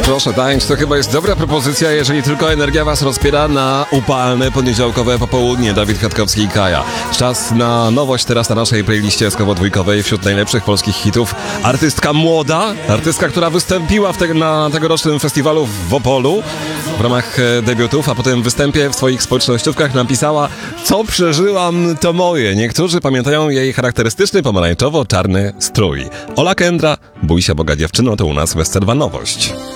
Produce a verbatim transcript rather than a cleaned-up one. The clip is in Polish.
proszę tańcz, to chyba jest dobra propozycja, jeżeli tylko energia was rozpiera na upalne poniedziałkowe popołudnie. Dawid Kwiatkowski i Kaja. Czas na nowość teraz na naszej playliście skowo-dwójkowej wśród najlepszych polskich hitów. Artystka młoda, artystka, która wystąpiła w te, na tegorocznym festiwalu w Opolu w ramach debiutów, a po tym występie w swoich społecznościówkach napisała: co przeżyłam, to moje. Niektórzy pamiętają jej charakterystyczny pomarańczowo-czarny strój. Ola Kendra, Bój się Boga dziewczyno, to u nas Westerwa nowość.